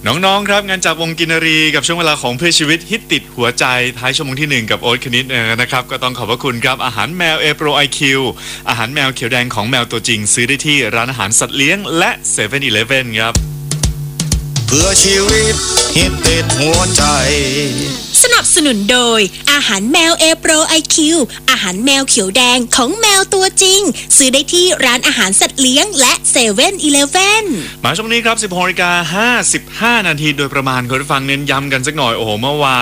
น้องๆครับงานจากวงกินนารีกับช่วงเวลาของเพื่อชีวิตฮิตติดหัวใจท้ายชั่วโมงที่1กับโอ๊ตคณิตนะครับก็ต้องขอบพระคุณครับอาหารแมวเอโปรไอคิวอาหารแมวเขียวแดงของแมวตัวจริงซื้อได้ที่ร้านอาหารสัตว์เลี้ยงและ7 e เ e ่ e อครับเพื่อชีวิตฮิตติดหัวใจสนับสนุนโดยอาหารแมวเอโปรไอคิวอาหารแมวเขียวแดงของแมวตัวจริงซื้อได้ที่ร้านอาหารสัตว์เลี้ยงและ7 e เ e ่ e มาช่วงนี้ครับ 16:55 นาทีโดยประมาณคุณผู้ฟังเน้นย้ำกันสักหน่อยโอ้โหเมื่อวาน